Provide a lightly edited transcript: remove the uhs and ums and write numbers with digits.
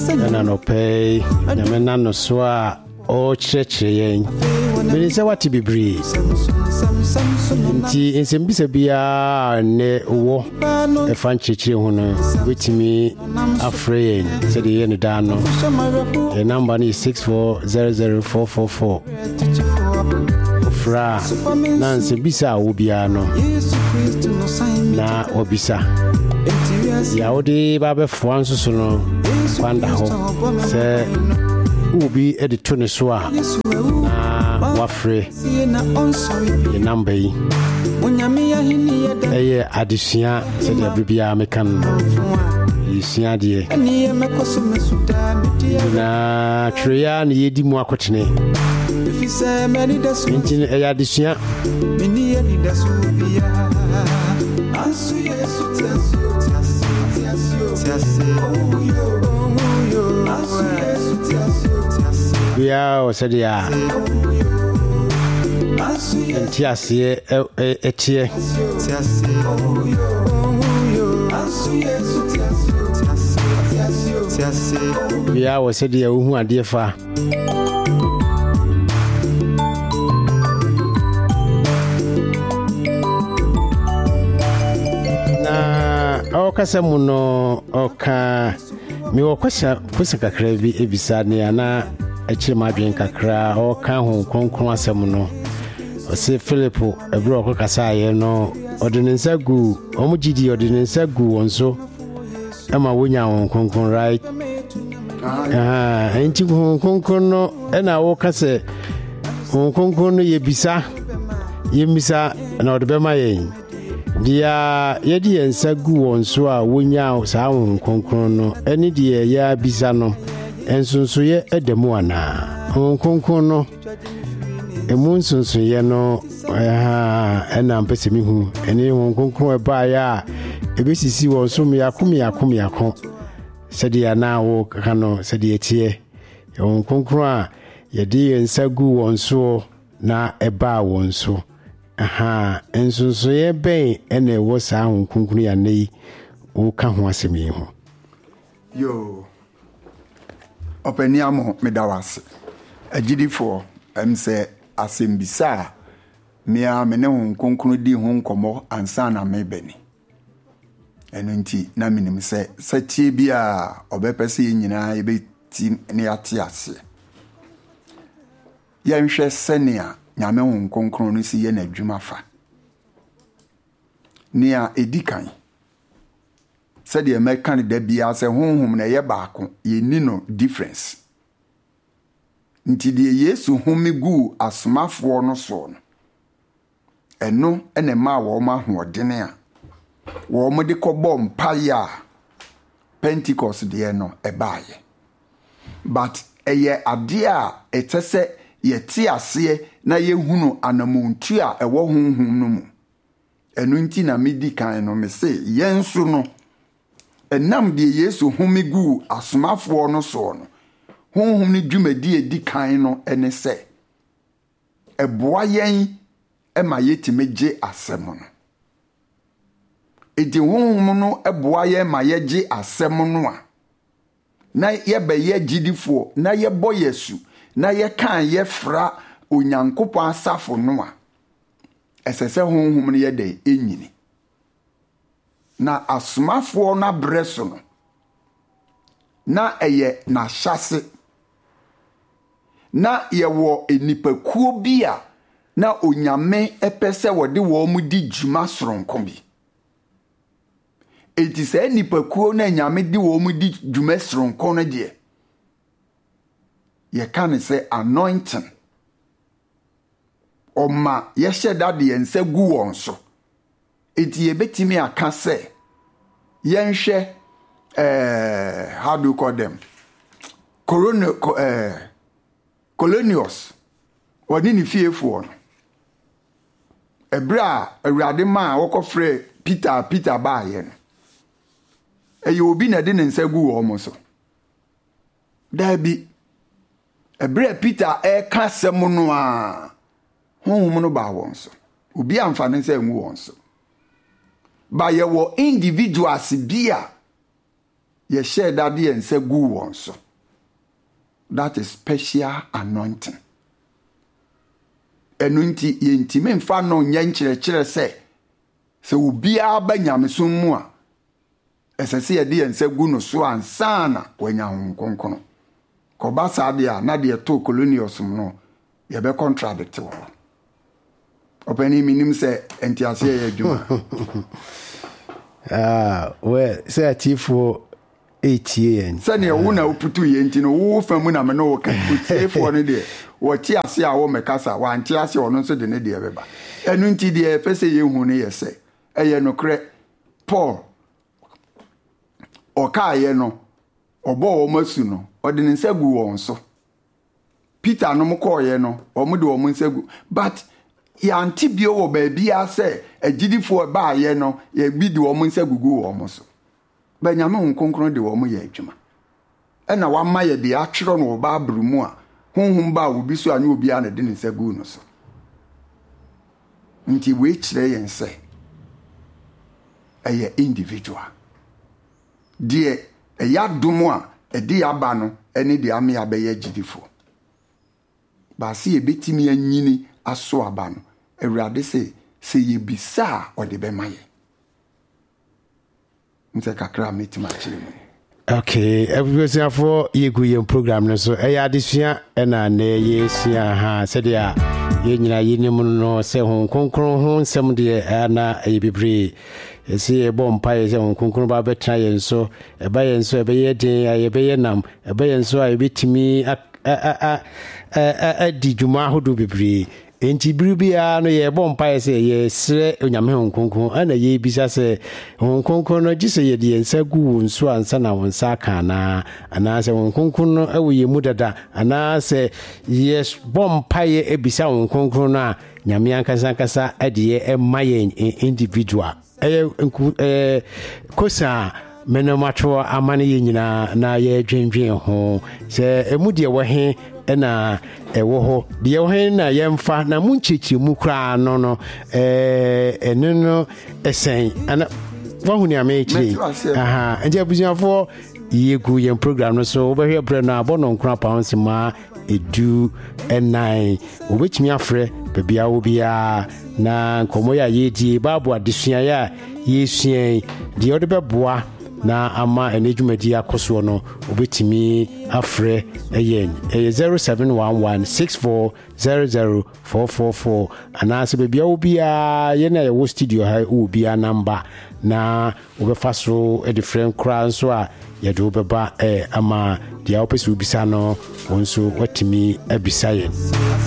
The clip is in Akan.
na no pay nyame na no so a o churchill yen me say what bibri nti nsembisa bia ne wo e fan churchill hu no wetimi afraid say the yen da no the number is 6400444 fra na nsembisa wo bia no na obisa ya odi ba be fo anso so no kwanda ho se ubi edito ne so a na wafre the number yi eye adisia se de bibia mekan yisia de na treya ne yedi mu akotene ntin eye adisia ya o said ya entiasie etie ya o said ya hu ade fa na o kasemu no oka mi wo kwasa kakra bi ebisa ne ana achire madwen kakra o kan ho konkron asem no o se Philip ebro ko kasa ye no ordinance gu omugidi ordinance gu wonso ama wonya ho konkron right enti ho konkron no na wo kase ho konkron no ye bisa ye misa na odbe ma ye dia ye di ensa gu wonso a wonya sa ho konkron no eni die ya bisa no ensonso ye edemu ana konkonkon no emunsonso ye no ena mpese mi hu eni konkonkon eba ya ebesisi wo so me yakom sedi ana wo kano sedi etie konkonkon a ye di ensagu wonso na eba wonso ensonso ye ben ene wo sa konkonkon ya nei wo ka ho asemi ho yo openiamo medawase agidifo emse asembisa mia mene hon konkunu di hon komo ansa na mebeni eno nti na minim se satie bia obepese nyina yebeti ne ate ase yanhwe senia nyame hon konkunu no si ye na adwuma fa nia edikan said the American de bia se honhom na ye baako ye ni no difference nti de Yesu homigu asomafo no so no eno ene ma wo ma hoodene a wo mo de kobọ mpaya Pentecost de no ebaaye but eye ade a etese ye ti ase na ye hunu anamontu a ewo honhom no mu eno nti na medi kan no me se yensu no enam de Yesu homigu asomafo no so no honhom ni dwumadi edi kan no ene se eboa yen ema yetimeje asem no edi honhom no eboa yen ma yeje asem no a na ye be ye gidifo na ye bo Yesu na ye kan ye fra onyankopon asafo no a esese honhom no ye de enyini na asomafo na breso no na eye na hyase na ye wo enipakuo bia na onyame epese wode wo mu di djuma soronko bi eti se enipakuo na nyame di wo mu di djuma soronko no de ye kan se anointing oma ye sheda de ense gu won so eti ye betimi aka se yenhwe how do you call them colonials wani ni fiefo no ebra awurade ma wokofre Peter baaye no eye obi na de nsa gu wo mo so da bi ebra Peter ka sem no a honhom no ba won so obi amfa ne nsa nwu won so ba ye wo individuals bia ye share that and say gu won so. That is special anointing. Enunti ye ntime mfa no nya nkyerɛkyerɛ sɛ obi aba nyamesom mu a esese ye de ense gu no so ansa na wanya honkonkono. Ko ba sa de a na de to colonials no ye be contradict wo. Openi minim sɛ entiase ye adwuma. Well, say atifo 8 years. Sɛ ne wo na oputu ye nti no wo famu na me no wo ka otiefo no de wo ti ase a wo mekasa wa anti ase ono nso de ne de beba. Enu nti de pese ye hu ne ye sɛ eye no kre Paul okaye no obo wo masu no ode ne nsa gu won so. Peter no mkoye no omo de wo nsa gu but ya antibio wo ba bia sɛ agidifo ba ye no ye bi de wo nsa gugu wo mo so. Ba nyame honkonkron de wo mo ye adwuma. Ɛna wa ma ye de atwero no ba abrumu a honhom ba obi so anya obi a na de ne nsa gu no so. Nti we kyerɛ yen sɛ ɛyɛ individual. Die ɛya domo a ɛde aba no ɛne de ame abɛyɛ agidifo. Ba se ye betimi anyini aso aba no Awurade se ye bisa ɔde bɛma ye. Nse kakra metima kyerɛ mu. Okay, everyone for ye program no so adesua na na ye sua ha said ya ye nyina ye nim no se hon konkron ho nsem de na ye bebre esi e bom pa ye se hon konkron ba betra ye nso e ba ye nso e be ye den ye be ye nam e ba ye nso a ye betimi di dwuma hodo bebre enti biribia no ye bom pa ye se ye sre onyame hon konkron ana ye bisa se hon konkron no gise ye de nsa gu nso ansa na won sa ka na ana se hon konkron no ewo ye mu dada ana se yes bom pa ye ebisa hon konkron no a nyame ankasa ade ye maye individual kosa menomatro amane ye nyina na ye dwendwen ho se emu de wo he na ewo ho de wo he na ye mfa na munchichi mu kra no eno no esen ana wahuni amechi aha nje abusiafo yegu ye program no so obehwe bre na abono nkra pounds ma edu enai obetimi afre bebia obia na nkomo ya yedi babu adesua ya yesua de odebeboa na ama enejumadi akoso no obetimi afre eyen 0711640044 anase bebia obia ye na ye studio ha obia number na obefa so e different crowd so a ye do beba ama dia opese obisa no wonso watimi abisa yen.